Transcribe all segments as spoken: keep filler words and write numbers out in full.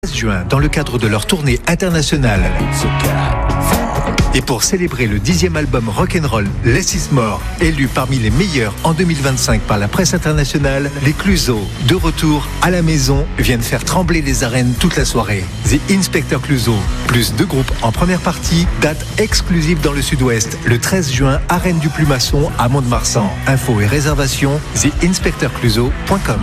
juin dans le cadre de leur tournée internationale. Et pour célébrer le dixième album rock'n'roll Less is More, élu parmi les meilleurs en deux mille vingt-cinq par la presse internationale, les Clouseau, de retour à la maison, viennent faire trembler les arènes toute la soirée. The Inspector Clouseau, plus deux groupes en première partie, date exclusive dans le sud-ouest, le treize juin, arène du Plumasson à Mont-de-Marsan. Infos et réservations, the inspector clouseau point com.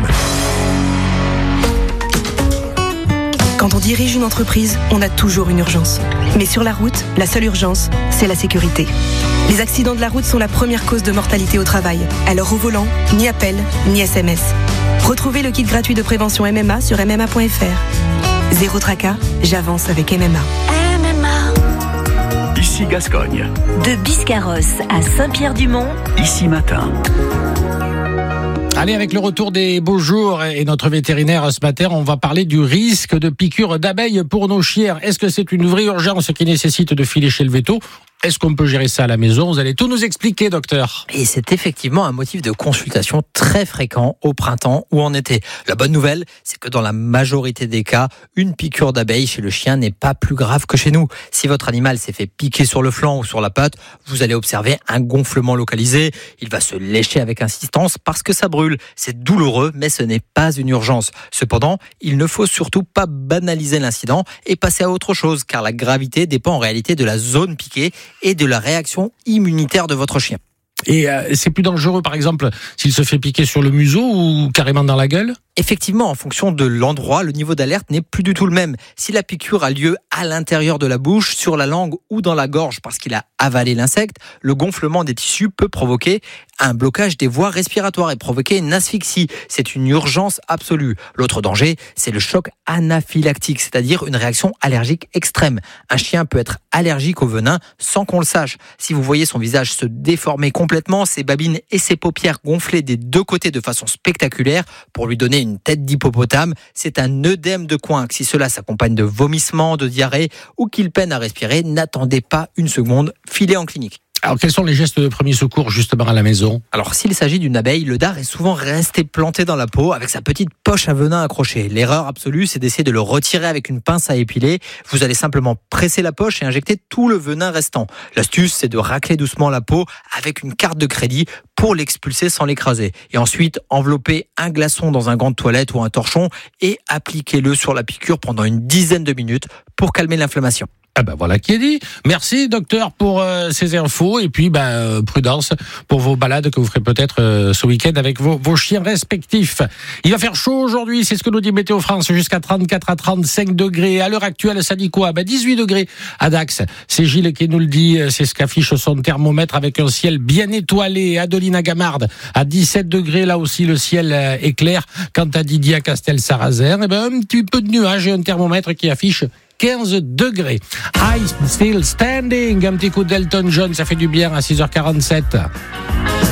Quand on dirige une entreprise, on a toujours une urgence. Mais sur la route, la seule urgence, c'est la sécurité. Les accidents de la route sont la première cause de mortalité au travail. Alors au volant, ni appel, ni S M S. Retrouvez le kit gratuit de prévention M M A sur m m a point f r. Zéro tracas, j'avance avec M M A. M M A. Ici Gascogne. De Biscarrosse à Saint-Pierre-du-Mont. Ici Matin. Allez, avec le retour des beaux jours et notre vétérinaire ce matin, on va parler du risque de piqûre d'abeilles pour nos chiens. Est-ce que c'est une vraie urgence qui nécessite de filer chez le véto ? Est-ce qu'on peut gérer ça à la maison ? Vous allez tout nous expliquer, docteur. Et c'est effectivement un motif de consultation très fréquent au printemps ou en été. La bonne nouvelle, c'est que dans la majorité des cas, une piqûre d'abeille chez le chien n'est pas plus grave que chez nous. Si votre animal s'est fait piquer sur le flanc ou sur la patte, vous allez observer un gonflement localisé. Il va se lécher avec insistance parce que ça brûle. C'est douloureux, mais ce n'est pas une urgence. Cependant, il ne faut surtout pas banaliser l'incident et passer à autre chose, car la gravité dépend en réalité de la zone piquée et de la réaction immunitaire de votre chien. Et euh, c'est plus dangereux, par exemple, s'il se fait piquer sur le museau ou carrément dans la gueule ? Effectivement, en fonction de l'endroit, le niveau d'alerte n'est plus du tout le même. Si la piqûre a lieu à l'intérieur de la bouche, sur la langue ou dans la gorge parce qu'il a avalé l'insecte, le gonflement des tissus peut provoquer un blocage des voies respiratoires et provoquer une asphyxie. C'est une urgence absolue. L'autre danger, c'est le choc anaphylactique, c'est-à-dire une réaction allergique extrême. Un chien peut être allergique au venin sans qu'on le sache. Si vous voyez son visage se déformer complètement, ses babines et ses paupières gonfler des deux côtés de façon spectaculaire pour lui donner une une tête d'hippopotame, c'est un œdème de coinque. Si cela s'accompagne de vomissements, de diarrhée ou qu'il peine à respirer, n'attendez pas une seconde, filez en clinique. Alors, quels sont les gestes de premier secours justement à la maison ? Alors, s'il s'agit d'une abeille, le dard est souvent resté planté dans la peau avec sa petite poche à venin accrochée. L'erreur absolue, c'est d'essayer de le retirer avec une pince à épiler. Vous allez simplement presser la poche et injecter tout le venin restant. L'astuce, c'est de racler doucement la peau avec une carte de crédit pour l'expulser sans l'écraser. Et ensuite, envelopper un glaçon dans un gant de toilette ou un torchon et appliquez-le sur la piqûre pendant une dizaine de minutes pour calmer l'inflammation. Ah ben voilà qui est dit. Merci docteur pour euh, ces infos et puis ben euh, prudence pour vos balades que vous ferez peut-être euh, ce week-end avec vos, vos chiens respectifs. Il va faire chaud aujourd'hui, c'est ce que nous dit Météo France, jusqu'à trente-quatre à trente-cinq degrés. À l'heure actuelle, ça dit quoi ? Ben dix-huit degrés à Dax. C'est Gilles qui nous le dit, c'est ce qu'affiche son thermomètre avec un ciel bien étoilé. Adeline à Gamarde à dix-sept degrés, là aussi le ciel est clair. Quant à Didier à Castel-Sarrazin, eh ben un petit peu de nuages et un thermomètre qui affiche quinze degrés. I'm still standing. Un petit coup d'Elton John, ça fait du bien à six heures quarante-sept.